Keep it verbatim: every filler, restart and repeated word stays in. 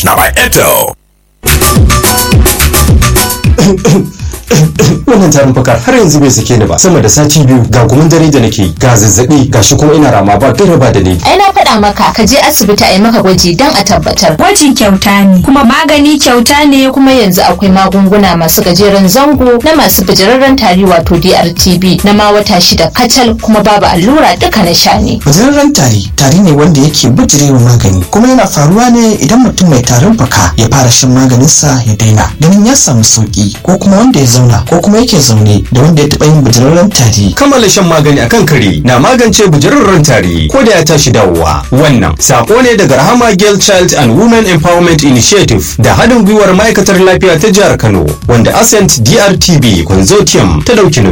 Cash na by Airtel. Wannan tarin fakar har yanzu bai sake ni ba, sama da sati biyu ga gumin dare da nake, ga zazzabi, gashi kuma ina rama ba gaira ba da ni. Ai na faɗa maka ka je asibiti a yi maka gwaji don a tabbatar. Gwaji kyauta ne, kuma magani kyauta ne. Kuma yanzu akwai magunguna masu gajeren zango na masu bijirarren tari wato D R T B na ma wata shida kacal, kuma babu allura, duka na sha ne. Bijirarren tari tari ne wanda yake bijirewa magani, kuma yana faruwa ne idan mutum mai tarin fuka ya fara shan maganinsa ya daina ganin ya samu sauki, ko kuma wanda ya zauna ko kuma yake zaune da wanda ya taɓa yin bijirarren tari. Kammala shan magani akan kare na magance bijirarren tari ko da ya tashi dawowa. Wannan sako ne daga Rahama Girl Child and Women Empowerment Initiative da haɗin gwiwar ma'aikatar lafiya ta jihar Kano, wanda Ascent D R T B Consortium ta ɗauki nauyi.